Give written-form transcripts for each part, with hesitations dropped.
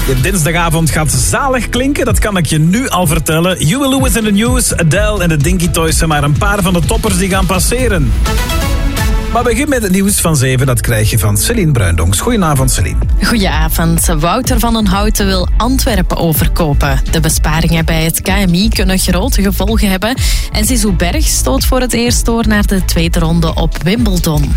Je dinsdagavond gaat zalig klinken, dat kan ik je nu al vertellen. Huey Lewis in the News, Adele en de Dinky Toys zijn maar een paar van de toppers die gaan passeren. Maar begin met het nieuws van 7, dat krijg je van Celine Bruindonks. Goedenavond, Celine. Goedenavond. Wouter van den Houten wil Antwerpen overkopen. De besparingen bij het KMI kunnen grote gevolgen hebben. En Zizou Berg stoot voor het eerst door naar de tweede ronde op Wimbledon.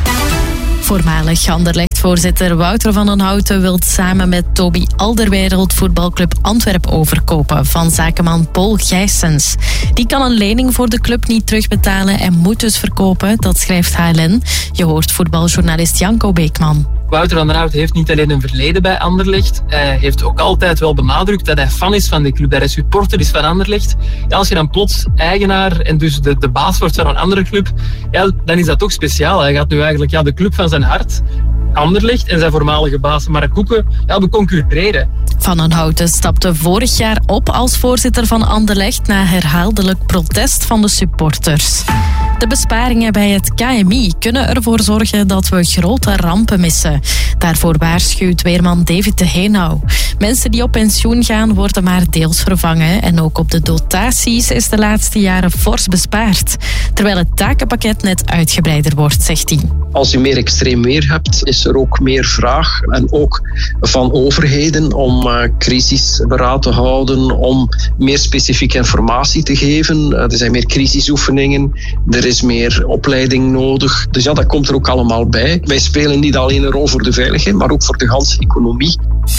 Voormalig Anderlecht-voorzitter Wouter van den Houten wil samen met Toby Alderweireld voetbalclub Antwerpen overkopen van zakenman Paul Gijsens. Die kan een lening voor de club niet terugbetalen en moet dus verkopen, dat schrijft HLN. Je hoort voetbaljournalist Janko Beekman. Wouter van den Houten heeft niet alleen een verleden bij Anderlecht. Hij heeft ook altijd wel benadrukt dat hij fan is van de club. Dat hij supporter is van Anderlecht. Ja, als je dan plots eigenaar en dus de baas wordt van een andere club, ja, dan is dat toch speciaal. Hij gaat nu eigenlijk de club van zijn hart, Anderlecht, en zijn voormalige baas Mark Koeken beconcurreren. Van den Houten stapte vorig jaar op als voorzitter van Anderlecht na herhaaldelijk protest van de supporters. De besparingen bij het KMI kunnen ervoor zorgen dat we grote rampen missen. Daarvoor waarschuwt weerman David de Heenau. Mensen die op pensioen gaan worden maar deels vervangen. En ook op de dotaties is de laatste jaren fors bespaard. Terwijl het takenpakket net uitgebreider wordt, zegt hij. Als je meer extreem weer hebt, is er ook meer vraag. En ook van overheden om crisisberaad te houden, om meer specifieke informatie te geven. Er zijn meer crisisoefeningen, er is meer opleiding nodig. Dus ja, dat komt er ook allemaal bij. Wij spelen niet alleen een rol voor de veiligheid, maar ook voor de ganse economie.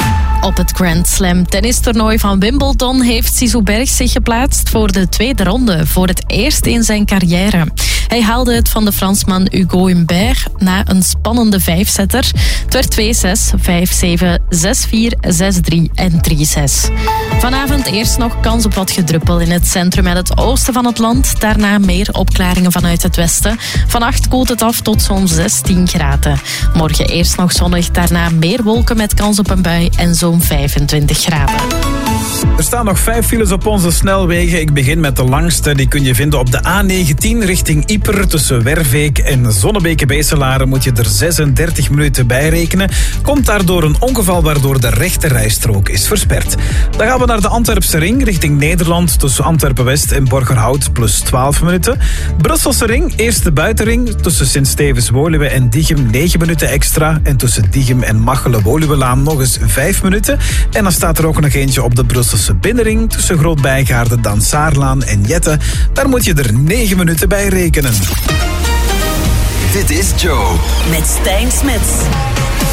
Op het Grand Slam tennistoernooi van Wimbledon heeft Zizou Berg zich geplaatst voor de tweede ronde, voor het eerst in zijn carrière. Hij haalde het van de Fransman Hugo Humbert na een spannende vijfsetter. Het werd 2-6, 5-7, 6-4, 6-3 en 3-6. Vanavond eerst nog kans op wat gedruppel in het centrum en het oosten van het land. Daarna meer opklaringen vanuit het westen. Vannacht koelt het af tot zo'n 16 graden. Morgen eerst nog zonnig, daarna meer wolken met kans op een bui en zo'n 25 graden. Er staan nog 5 files op onze snelwegen. Ik begin met de langste. Die kun je vinden op de A19 richting Ieper. Tussen Werveek en Zonnebeke-Beeselaren moet je er 36 minuten bij rekenen. Komt daardoor een ongeval waardoor de rechte rijstrook is versperd. Dan gaan we naar de Antwerpse ring richting Nederland. Tussen Antwerpen-West en Borgerhout plus 12 minuten. Brusselse ring, eerste buitenring. Tussen Sint-Stevens-Woluwe en Diegem 9 minuten extra. En tussen Diegem en Machelen-Woluwelaan nog eens 5 minuten. En dan staat er ook nog eentje op de Brusselse binnenring tussen Groot-Bijgaarden, Dansaarlaan en Jette. Daar moet je er 9 minuten bij rekenen. Dit is Joe. Met Stijn Smits.